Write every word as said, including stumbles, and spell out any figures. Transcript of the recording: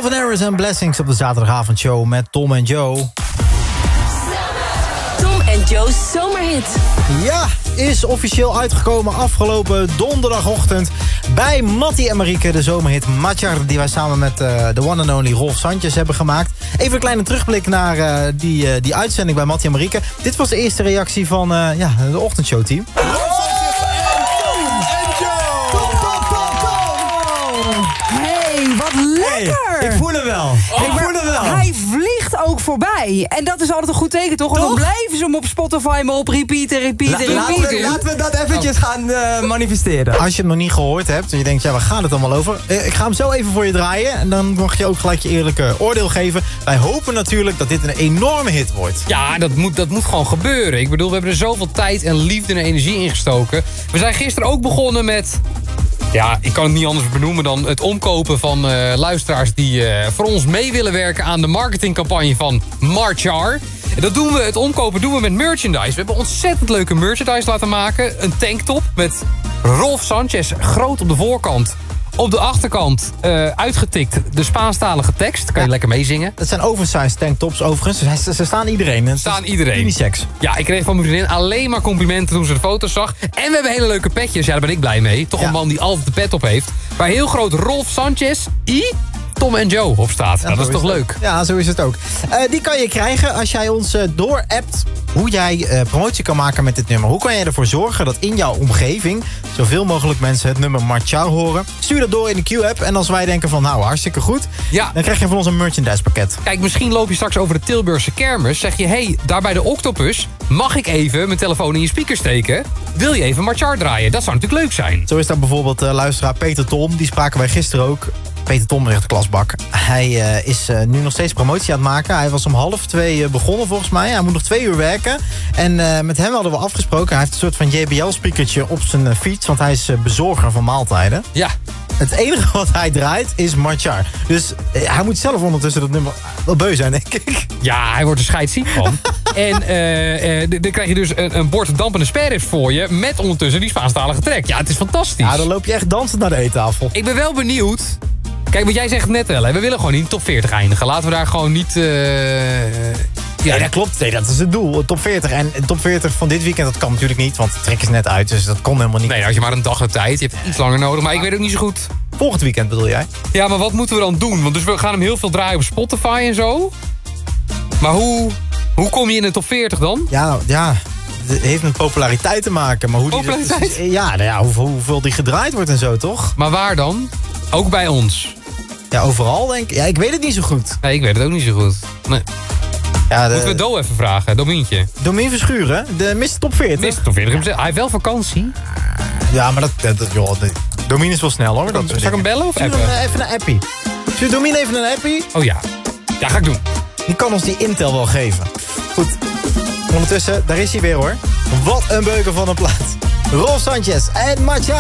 Calvin Harris en Blessings op de zaterdagavondshow met Tom en Joe. Tom en Joe's zomerhit. Ja, is officieel uitgekomen afgelopen donderdagochtend bij Mattie en Marieke. De zomerhit Machar, die wij samen met uh, de one and only Rolf Sanchez hebben gemaakt. Even een kleine terugblik naar uh, die, uh, die uitzending bij Mattie en Marieke. Dit was de eerste reactie van uh, ja, de ochtendshowteam. Hey, wat lekker! Hey, ik voel hem wel. Oh, ik voel hem wel. Hij vliegt ook voorbij. En dat is altijd een goed teken, toch? En dan blijven ze hem op Spotify maar op repeat en repeat en La, repeat laten, we, laten we dat eventjes gaan uh, manifesteren. Als je hem nog niet gehoord hebt en je denkt, ja, waar gaat het allemaal over? Ik ga hem zo even voor je draaien en dan mag je ook gelijk je eerlijke oordeel geven. Wij hopen natuurlijk dat dit een enorme hit wordt. Ja, dat moet, dat moet gewoon gebeuren. Ik bedoel, we hebben er zoveel tijd en liefde en energie in gestoken. We zijn gisteren ook begonnen met... Ja, ik kan het niet anders benoemen dan het omkopen van uh, luisteraars... die uh, voor ons mee willen werken aan de marketingcampagne van Machar. En dat doen we, het omkopen doen we met merchandise. We hebben ontzettend leuke merchandise laten maken. Een tanktop met Rolf Sanchez groot op de voorkant. Op de achterkant uh, uitgetikt de Spaanstalige tekst. Kan je Ja. lekker meezingen. Dat zijn oversized tanktops overigens. Ze, ze staan iedereen. Ze Staan iedereen. Unisex. Ja, ik kreeg van mijn vriendin alleen maar complimenten toen ze de foto's zag. En we hebben hele leuke petjes. Ja, daar ben ik blij mee. Toch Ja. een man die altijd de pet op heeft. Waar heel groot Rolf Sanchez, I, Tom en Joe op staat. Ja, Nou, dat zo is toch het leuk? ook. Ja, zo is het ook. Uh, die kan je krijgen als jij ons uh, door-appt hoe jij uh, promotie kan maken met dit nummer. Hoe kan jij ervoor zorgen dat in jouw omgeving zoveel mogelijk mensen het nummer Machar horen? Stuur dat door in de Q-app en als wij denken van nou, hartstikke goed, Ja. dan krijg je van ons een merchandise pakket. Kijk, misschien loop je straks over de Tilburgse kermis. Zeg je, hé, hey, daar bij de Octopus mag ik even mijn telefoon in je speaker steken? Wil je even Machar draaien? Dat zou natuurlijk leuk zijn. Zo is dat bijvoorbeeld uh, luisteraar Peter Tom. Die spraken wij gisteren ook. Peter Tom, echt de klasbak. Hij uh, is uh, nu nog steeds promotie aan het maken. Hij was om half twee uh, begonnen volgens mij. Hij moet nog twee uur werken. En uh, met hem hadden we afgesproken. Hij heeft een soort van J B L-speakertje op zijn uh, fiets. Want hij is uh, bezorger van maaltijden. Ja. Het enige wat hij draait is Machar. Dus uh, hij moet zelf ondertussen dat nummer wel beu zijn, denk ik. Ja, hij wordt er scheidsziek van. En uh, uh, dan krijg je dus een, een bord dampende sperrips voor je... met ondertussen die Spaanstalige track. Ja, het is fantastisch. Ja, dan loop je echt dansend naar de eettafel. Ik ben wel benieuwd... Kijk, wat jij zegt net wel, hè, we willen gewoon niet in de top veertig eindigen. Laten we daar gewoon niet... Uh, Ja, ja, dat klopt. Nee, dat is het doel. Top veertig. En de top veertig van dit weekend, dat kan natuurlijk niet. Want de trek is net uit, dus dat kon helemaal niet. Nee, dan had je maar een dag de tijd. Je hebt iets langer nodig, maar ik weet ook niet zo goed. Volgend weekend bedoel jij? Ja, maar wat moeten we dan doen? Want dus we gaan hem heel veel draaien op Spotify en zo. Maar hoe, hoe kom je in de top veertig dan? Ja, ja. Het heeft met populariteit te maken. Maar hoe die Populariteit? precies- ja, nou ja, hoeveel, hoeveel die gedraaid wordt en zo, toch? Maar waar dan? Ook bij ons. Ja, overal denk ik. Ja, ik weet het niet zo goed. Nee, ik weet het ook niet zo goed. Nee. Ja, de, Moeten we Do even vragen, Domientje. Domien Verschuren, de mister Top veertig. Mister top veertig. Hij heeft wel vakantie. Ja, maar dat, dat, dat joh, de, Domien is wel snel hoor. Dat soort Zal ik hem dingen. bellen of Stuur appen? hem uh, even een appie. Stuur Domien even een appie. Oh ja. Ja, ga ik doen. Die kan ons die intel wel geven. Goed. Ondertussen, daar is hij weer hoor. Wat een beuker van een plaat. Rolf Sanchez en Machar.